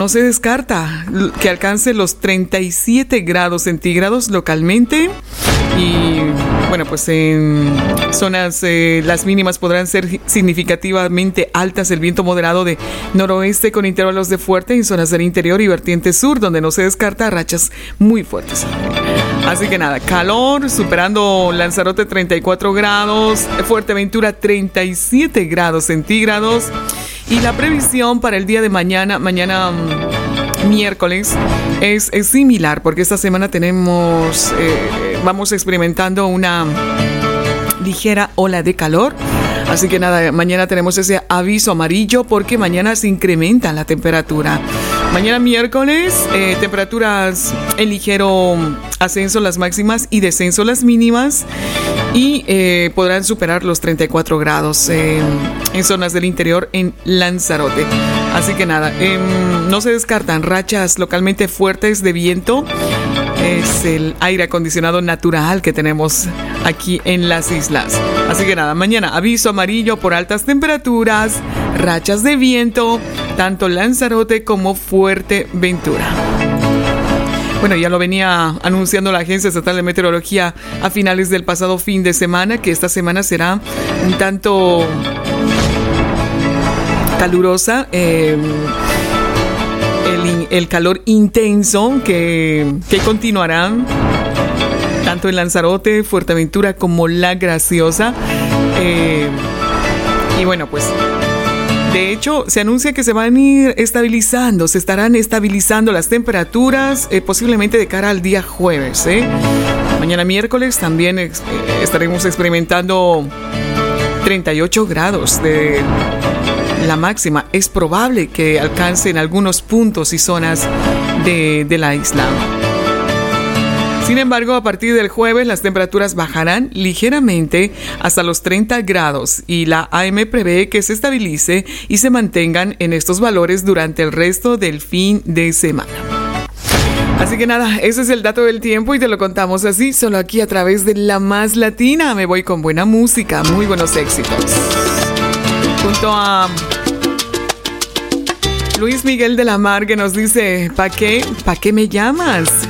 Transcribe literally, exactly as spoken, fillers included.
no se descarta que alcance los treinta y siete grados centígrados localmente. Y bueno, pues en zonas eh, las mínimas podrán ser significativamente altas. El viento moderado de noroeste con intervalos de fuerte en zonas del interior y vertiente sur, donde no se descarta rachas muy fuertes. Así que nada, calor, superando Lanzarote treinta y cuatro grados, Fuerteventura treinta y siete grados centígrados. Y la previsión para el día de mañana, mañana miércoles, es, es similar, porque esta semana tenemos, eh, vamos experimentando una ligera ola de calor. Así que nada, mañana tenemos ese aviso amarillo porque mañana se incrementa la temperatura. Mañana miércoles, eh, temperaturas en ligero ascenso las máximas y descenso las mínimas. Y eh, podrán superar los treinta y cuatro grados eh, en zonas del interior en Lanzarote. Así que nada, eh, no se descartan rachas localmente fuertes de viento. Es el aire acondicionado natural que tenemos aquí en las islas. Así que nada, mañana aviso amarillo por altas temperaturas, rachas de viento, tanto Lanzarote como Fuerteventura. Bueno, ya lo venía anunciando la Agencia Estatal de Meteorología a finales del pasado fin de semana, que esta semana será un tanto calurosa. Eh, el, el calor intenso que, que continuará tanto en Lanzarote, Fuerteventura como La Graciosa. Eh, y bueno, pues de hecho, se anuncia que se van a ir estabilizando, se estarán estabilizando las temperaturas, eh, posiblemente de cara al día jueves. ¿eh? Mañana miércoles también eh, estaremos experimentando treinta y ocho grados de la máxima. Es probable que alcance en algunos puntos y zonas de, de la isla. Sin embargo, a partir del jueves las temperaturas bajarán ligeramente hasta los treinta grados y la A M prevé que se estabilice y se mantengan en estos valores durante el resto del fin de semana. Así que nada, ese es el dato del tiempo y te lo contamos así, solo aquí a través de La Más Latina. Me voy con buena música, muy buenos éxitos. Junto a Luis Miguel de la Mar, que nos dice, ¿pa' qué? ¿Pa' qué me llamas?